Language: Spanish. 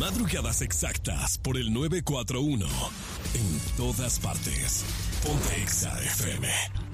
Madrugadas exactas por el 941. En todas partes. Ponte Exa FM.